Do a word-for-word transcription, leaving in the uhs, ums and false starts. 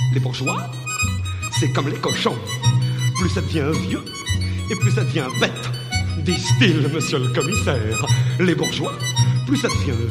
Les bourgeois, c'est comme les cochons. Plus ça devient vieux, et plus ça devient bête, disent-ils, monsieur le commissaire. Les bourgeois, plus ça devient